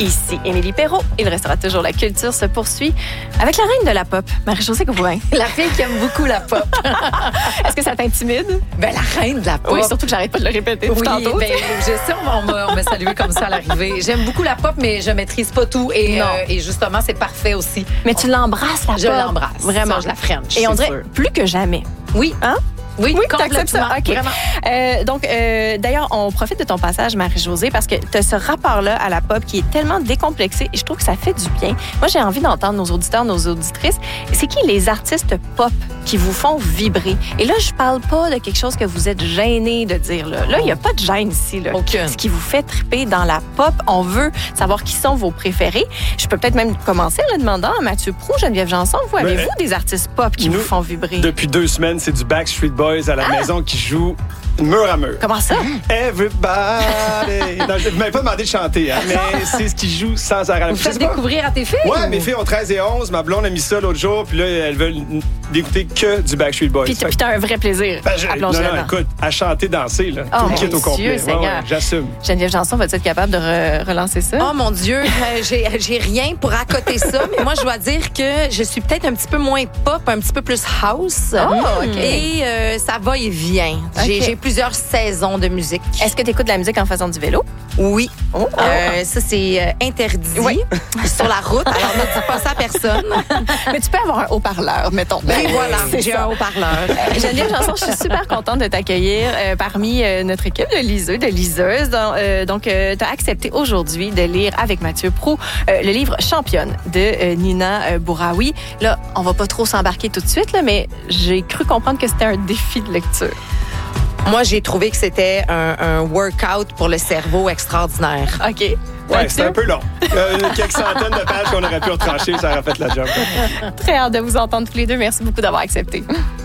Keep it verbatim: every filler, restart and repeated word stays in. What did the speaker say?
Ici Émilie Perrault. Il restera toujours la culture se poursuit avec la reine de la pop, Marie-Josée Gauvin. La fille qui aime beaucoup la pop. Est-ce que ça t'intimide? Ben, la reine de la pop. Oui, surtout que j'arrête pas de le répéter oui, tout tantôt. Ben, je sais, on m'a, on m'a salué comme ça à l'arrivée. J'aime beaucoup la pop, mais je maîtrise pas tout. Et, euh, et justement, c'est parfait aussi. Mais tu l'embrasses, la je pop. Je l'embrasse. Vraiment. Ça, je la French. Et on dirait sûr. plus que jamais. Oui. Hein? Oui, oui complètement. Ça. OK. Vraiment. Euh, donc, euh, d'ailleurs, on profite de ton passage, Marie-Josée, parce que tu as ce rapport-là à la pop qui est tellement décomplexé et je trouve que ça fait du bien. Moi, j'ai envie d'entendre nos auditeurs, nos auditrices. C'est qui les artistes pop qui vous font vibrer? Et là, je parle pas de quelque chose que vous êtes gêné de dire. Là, là il n'y a pas de gêne ici. Là. Aucune. Ce qui vous fait triper dans la pop, on veut savoir qui sont vos préférés. Je peux peut-être même commencer en demandant à Mathieu Proulx, Geneviève Janson, vous, avez-vous euh, des artistes pop qui nous, vous font vibrer? Depuis deux semaines, c'est du Backstreet Boys à la ah! maison qui joue mur à mur. Comment ça? Everybody! Non, je ne m'avais pas demandé de chanter, hein, mais c'est ce qui joue sans arrêt. Vous faites découvrir à tes filles? Ouais, ou... mes filles ont treize et onze. Ma blonde a mis ça l'autre jour, puis là, elles veulent d'écouter que du Backstreet Boys. Puis t'as un vrai plaisir ben, je, à non, plonger non, là-dedans. écoute, à chanter, danser, là, oh, tout le kit au complet. Dieu, ouais, ouais, j'assume. Geneviève Janson, vas-tu être capable de re- relancer ça? Oh mon Dieu, euh, j'ai, j'ai rien pour accoter ça, mais moi, je dois dire que je suis peut-être un petit peu moins pop, un petit peu plus house. Oh, OK. Et euh, ça va et vient. Okay. J'ai, j'ai plusieurs saisons de musique. Est-ce que tu écoutes de la musique en faisant du vélo? Oui. Oh. Euh, ça, c'est euh, interdit oui. sur la route. Alors, ne dis pas ça à personne. Mais tu peux avoir un haut-parleur, mettons. Ben voilà, c'est j'ai ça. un haut-parleur. Euh, Geneviève Janson, je suis super contente de t'accueillir euh, parmi euh, notre équipe de liseux, de liseuses. Donc, euh, donc euh, tu as accepté aujourd'hui de lire avec Mathieu Proulx euh, le livre Championne de euh, Nina euh, Bouraoui. Là, on va pas trop s'embarquer tout de suite, là, mais j'ai cru comprendre que c'était un défi de lecture. Moi, j'ai trouvé que c'était un, un workout pour le cerveau extraordinaire. OK. Ouais, c'est un peu long. Euh, quelques centaines de pages qu'on aurait pu retrancher, ça aurait fait la job. Très hâte de vous entendre tous les deux. Merci beaucoup d'avoir accepté.